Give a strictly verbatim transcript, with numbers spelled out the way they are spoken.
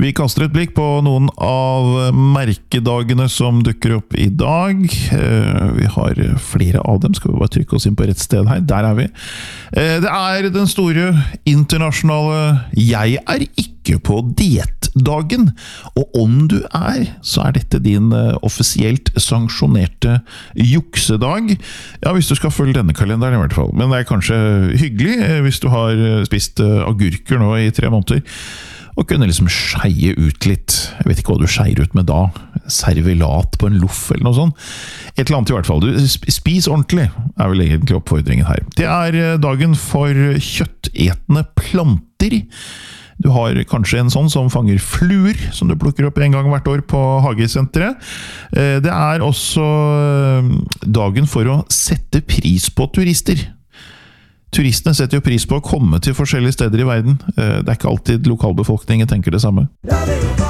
Vi kaster et blikk på noen av merkedagene som dukker opp i dag. Vi har flere av dem, skal vi bare trykke oss inn på rett sted her. Der er vi. Det er den store internasjonale «Jeg er ikke på dietdagen», og om du er, så er dette din offisielt sanksjonerte juksedag. Ja, hvis du skal følge denne kalenderen i hvert fall. Men det er kanskje hyggelig hvis du har spist agurker nå i tre måneder, og kunne liksom skeie ut litt. Jeg vet ikke hva du skeier ut med da. Servelat på en loff eller noe sånt. Et eller annet i hvert fall. Du, spis ordentlig, er vel egentlig oppfordringen her. Det er dagen for kjøttetende planter. Du har kanskje en sånn som fanger fluer, som du plukker opp en gang hvert år på hagesenteret. Det er også dagen for å sette pris på turister. Turistene setter jo pris på å komme til forskjellige steder i verden. Det er ikke alltid lokalbefolkningen tenker det samme.